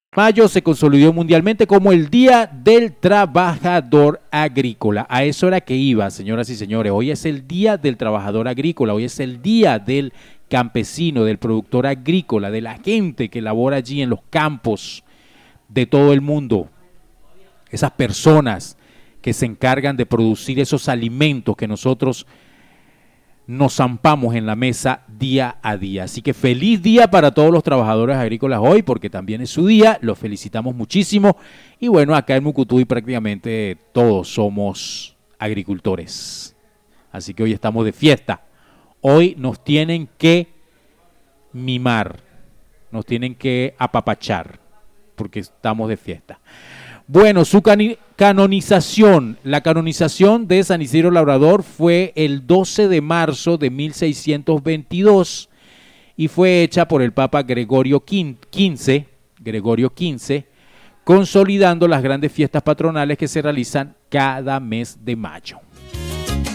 Mayo se consolidó mundialmente como el Día del Trabajador Agrícola. A eso era que iba, señoras y señores. Hoy es el Día del Trabajador Agrícola, hoy es el Día del campesino, del productor agrícola, de la gente que labora allí en los campos de todo el mundo. Esas personas que se encargan de producir esos alimentos que nosotros nos zampamos en la mesa día a día. Así que feliz día para todos los trabajadores agrícolas hoy, porque también es su día, los felicitamos muchísimo. Y bueno, acá en Mucutuy prácticamente todos somos agricultores. Así que hoy estamos de fiesta. Hoy nos tienen que mimar, nos tienen que apapachar, porque estamos de fiesta. Bueno, su canonización, la canonización de San Isidro Labrador fue el 12 de marzo de 1622 y fue hecha por el Papa Gregorio XV, consolidando las grandes fiestas patronales que se realizan cada mes de mayo.